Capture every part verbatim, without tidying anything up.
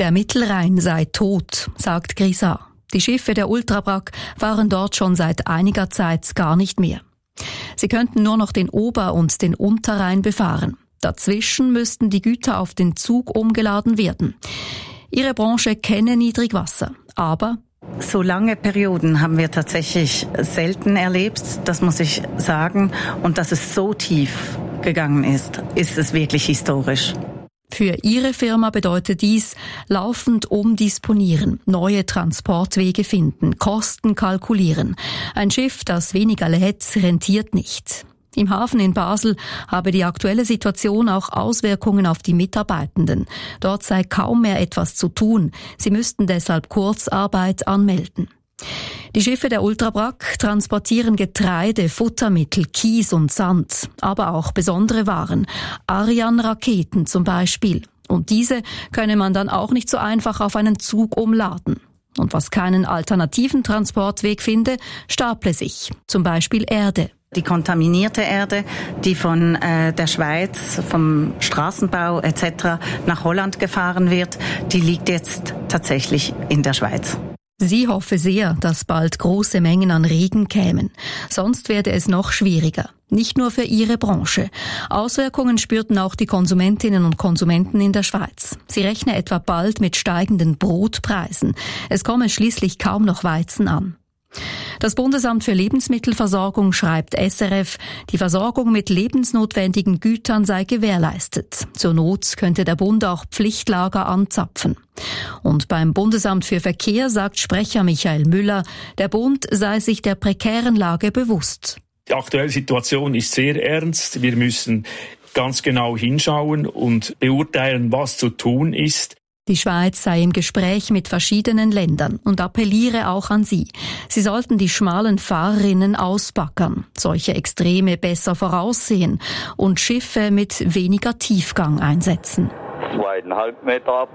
Der Mittelrhein sei tot, sagt Grisart. Die Schiffe der Ultrabrak fahren dort schon seit einiger Zeit gar nicht mehr. Sie könnten nur noch den Ober- und den Unterrhein befahren. Dazwischen müssten die Güter auf den Zug umgeladen werden. Ihre Branche kenne Niedrigwasser, aber so lange Perioden haben wir tatsächlich selten erlebt, das muss ich sagen. Und dass es so tief gegangen ist, ist es wirklich historisch. Für ihre Firma bedeutet dies laufend umdisponieren, neue Transportwege finden, Kosten kalkulieren. Ein Schiff, das weniger lädt, rentiert nicht. Im Hafen in Basel habe die aktuelle Situation auch Auswirkungen auf die Mitarbeitenden. Dort sei kaum mehr etwas zu tun. Sie müssten deshalb Kurzarbeit anmelden. Die Schiffe der Ultrabrak transportieren Getreide, Futtermittel, Kies und Sand, aber auch besondere Waren, Ariane-Raketen zum Beispiel. Und diese könne man dann auch nicht so einfach auf einen Zug umladen. Und was keinen alternativen Transportweg finde, staple sich, zum Beispiel Erde. Die kontaminierte Erde, die von äh, der Schweiz, vom Straßenbau et cetera nach Holland gefahren wird, die liegt jetzt tatsächlich in der Schweiz. Sie hoffe sehr, dass bald große Mengen an Regen kämen. Sonst werde es noch schwieriger. Nicht nur für ihre Branche. Auswirkungen spürten auch die Konsumentinnen und Konsumenten in der Schweiz. Sie rechnen etwa bald mit steigenden Brotpreisen. Es komme schließlich kaum noch Weizen an. Das Bundesamt für Lebensmittelversorgung schreibt S R F, die Versorgung mit lebensnotwendigen Gütern sei gewährleistet. Zur Not könnte der Bund auch Pflichtlager anzapfen. Und beim Bundesamt für Verkehr sagt Sprecher Michael Müller, der Bund sei sich der prekären Lage bewusst. Die aktuelle Situation ist sehr ernst. Wir müssen ganz genau hinschauen und beurteilen, was zu tun ist. Die Schweiz sei im Gespräch mit verschiedenen Ländern und appelliere auch an sie. Sie sollten die schmalen Fahrrinnen ausbackern, solche Extreme besser voraussehen und Schiffe mit weniger Tiefgang einsetzen. Zweieinhalb Meter ab.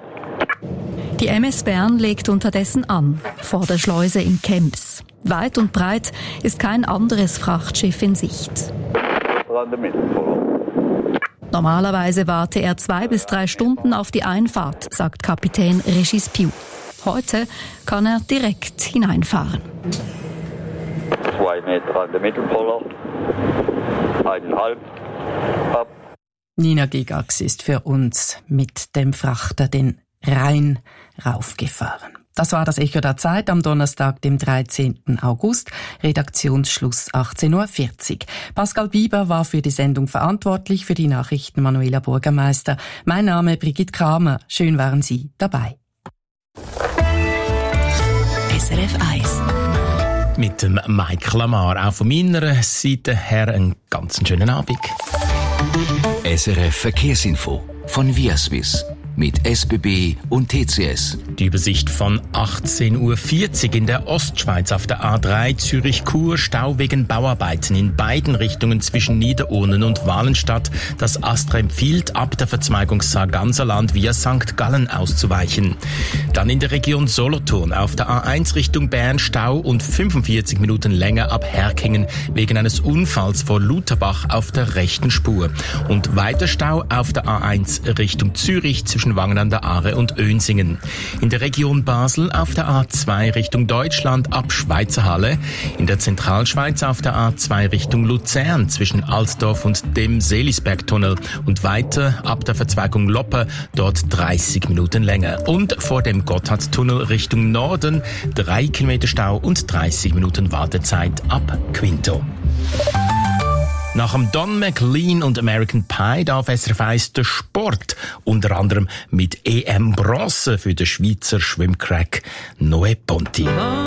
Die M S Bern legt unterdessen an, vor der Schleuse in Kems. Weit und breit ist kein anderes Frachtschiff in Sicht. Normalerweise warte er zwei bis drei Stunden auf die Einfahrt, sagt Kapitän Régis Piu. Heute kann er direkt hineinfahren. Zwei Meter an der Mittelpoller, eineinhalb ab. Nina Gigax ist für uns mit dem Frachter den Rhein raufgefahren. Das war das Echo der Zeit am Donnerstag, dem dreizehnten August. Redaktionsschluss achtzehn Uhr vierzig. Pascal Bieber war für die Sendung verantwortlich, für die Nachrichten Manuela Burgermeister. Mein Name Brigitte Kramer. Schön waren Sie dabei. S R F eins. Mit dem Mike Lamar. Auch von meiner Seite her einen ganz schönen Abend. S R F Verkehrsinfo von Viaswiss. Mit S B B und T C S. Die Übersicht von achtzehn Uhr vierzig in der Ostschweiz auf der A drei Zürich-Chur, Stau wegen Bauarbeiten in beiden Richtungen zwischen Niederurnen und Walenstadt. Das ASTRA empfiehlt, ab der Verzweigung Sarganserland via Sankt Gallen auszuweichen. Dann in der Region Solothurn auf der A eins Richtung Bern Stau und fünfundvierzig Minuten länger ab Herkingen wegen eines Unfalls vor Lutherbach auf der rechten Spur. Und weiter Stau auf der A eins Richtung Zürich zwischen Wangen an der Aare und Önsingen. In der Region Basel auf der A zwei Richtung Deutschland ab Schweizerhalle. In der Zentralschweiz auf der A zwei Richtung Luzern zwischen Altdorf und dem Seelisbergtunnel. Und weiter ab der Verzweigung Loppe, dort dreißig Minuten länger. Und vor dem Gotthardtunnel Richtung Norden drei Kilometer Stau und dreißig Minuten Wartezeit ab Quinto. Nach dem Don McLean und American Pie darf S R F eins der Sport, unter anderem mit E M-Bronze für den Schweizer Schwimmcrack Noe Ponti.